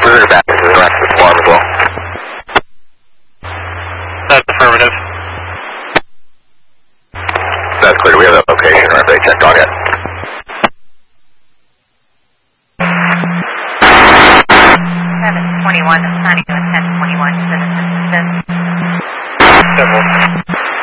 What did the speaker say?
visitor back into the rest of the swarm as well. That's affirmative. That's clear. We have that location. Or have they checked on yet? Seven 21, planning to attend 21 to the Several.